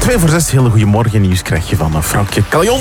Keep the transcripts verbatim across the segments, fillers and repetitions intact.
Twee voor zes, hele goede morgen. Nieuws krijg je van uh, Frankje Callion.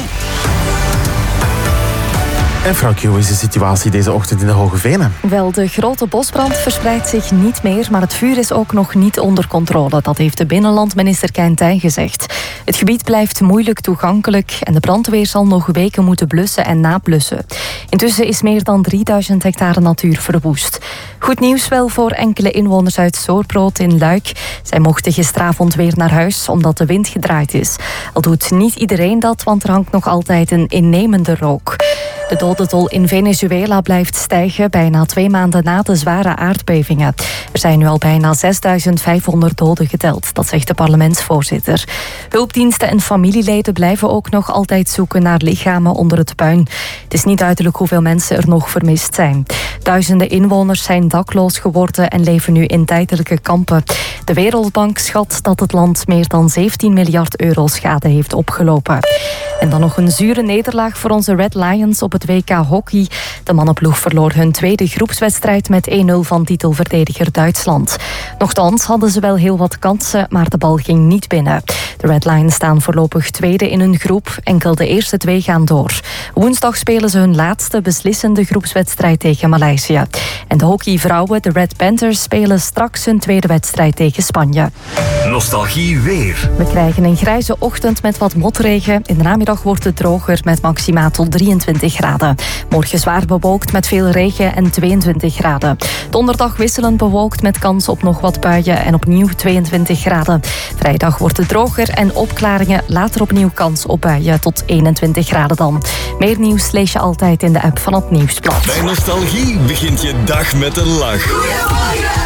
En Frankje, hoe is de situatie deze ochtend in de Hoge Venen? Wel, de grote bosbrand verspreidt zich niet meer, maar het vuur is ook nog niet onder controle. Dat heeft de binnenlandminister Kein Tijn gezegd. Het gebied blijft moeilijk toegankelijk en de brandweer zal nog weken moeten blussen en nablussen. Intussen is meer dan drieduizend hectare natuur verwoest. Goed nieuws wel voor enkele inwoners uit Zoerbrood in Luik. Zij mochten gisteravond weer naar huis omdat de wind gedraaid is. Al doet niet iedereen dat, want er hangt nog altijd een innemende rook. De dodentol in Venezuela blijft stijgen, bijna twee maanden na de zware aardbevingen. Er zijn nu al bijna zesduizend vijfhonderd doden geteld, dat zegt de parlementsvoorzitter. Hulpdiensten en familieleden blijven ook nog altijd zoeken naar lichamen onder het puin. Het is niet duidelijk hoeveel mensen er nog vermist zijn. Duizenden inwoners zijn dakloos geworden en leven nu in tijdelijke kampen. De Wereldbank schat dat het land meer dan zeventien miljard euro schade heeft opgelopen. En dan nog een zure nederlaag voor onze Red Lions op het W K hockey. De mannenploeg verloor hun tweede groepswedstrijd met één nul van titelverdediger Duitsland. Nochtans hadden ze wel heel wat kansen, maar de bal ging niet binnen. De Red Lions staan voorlopig tweede in hun groep. Enkel de eerste twee gaan door. Woensdag spelen ze hun laatste beslissende groepswedstrijd tegen Maleisië. En de hockeyvrouwen, de Red Panthers, spelen straks hun tweede wedstrijd tegen Spanje. Nostalgie weer. We krijgen een grijze ochtend met wat motregen. In de namiddag wordt het droger met maximaal tot drieëntwintig graden. Morgen zwaar bewolkt met veel regen en tweeëntwintig graden. Donderdag wisselend bewolkt met kans op nog wat buien en opnieuw tweeëntwintig graden. Vrijdag wordt het droger en opklaringen. Later opnieuw kans op buien tot eenentwintig graden dan. Meer nieuws lees je altijd in de app van het Nieuwsblad. Bij Nostalgie begint je dag met een lach. Goedemorgen,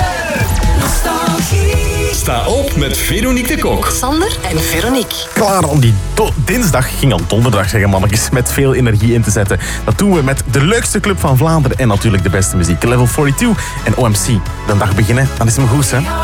Nostalgie. Sta op met Veronique de Kok. Sander en Veronique. Klaar om die do- dinsdag, ging al donderdag zeggen mannetjes, met veel energie in te zetten. Dat doen we met de leukste club van Vlaanderen en natuurlijk de beste muziek. Level tweeënveertig en O M C. De dag beginnen, dan is het me goed, hè?